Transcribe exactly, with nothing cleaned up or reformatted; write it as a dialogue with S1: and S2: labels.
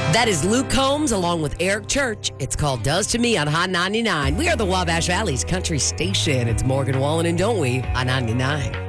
S1: That is Luke Combs along with Eric Church. It's called Does to Me on Hot ninety-nine. We are the Wabash Valley's country station. It's Morgan Wallen and Don't We on ninety-nine.